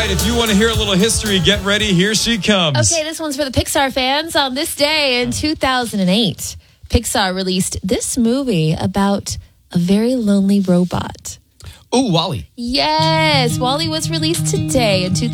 right, if you want to hear a little history, get ready. Here she comes. Okay, this one's for the Pixar fans. On this day in 2008, Pixar released this movie about a very lonely robot. Ooh, WALL-E. Yes, WALL-E was released today in 2008.